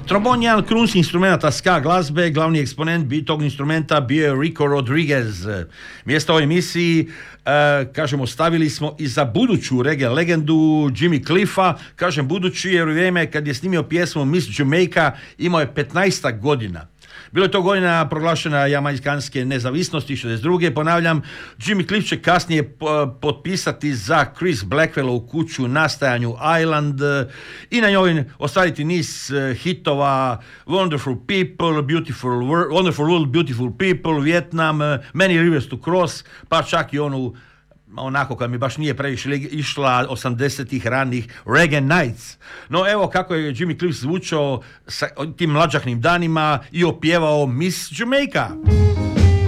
Trombon je jedan krunski instrumenta ska glazbe, glavni eksponent tog instrumenta bio je Rico Rodriguez. Mjesto ovoj emisiji, kažemo, stavili smo i za buduću reggae legendu Jimmy Cliffa, kažem budući jer u vrijeme kad je snimio pjesmu Miss Jamaica imao je 15 godina. Bilo je to godina proglašena jamajkanske nezavisnosti, 62. Ponavljam, Jimmy Cliff će kasnije potpisati za Chris Blackwellovu kuću nastajanju Island i na njoj ostaviti niz hitova Wonderful People, Wonderful World, Beautiful People, Vietnam, Many Rivers to Cross, pa čak i onu onako koja mi baš nije previše išla 80-ih ranih Reggae Nights. No evo kako je Jimmy Cliff zvučao sa tim mlađahnim danima i opjevao Miss Jamaica.